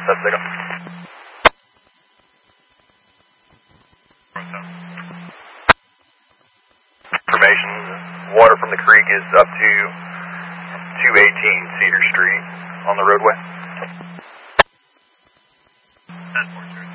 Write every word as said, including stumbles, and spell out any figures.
set signal. Information, water from the creek is up to two eighteen Cedar Street on the roadway.